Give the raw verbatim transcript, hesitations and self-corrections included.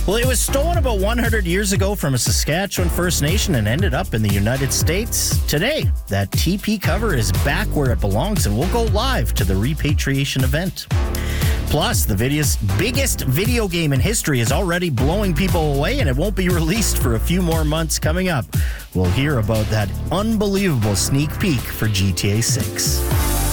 Well, it was stolen about one hundred years ago from a Saskatchewan First Nation and ended up in the United States. Today, that T P cover is back where it belongs and we'll go live to the repatriation event. Plus, the video's biggest video game in history is already blowing people away and it won't be released for a few more months coming up. We'll hear about that unbelievable sneak peek for G T A six.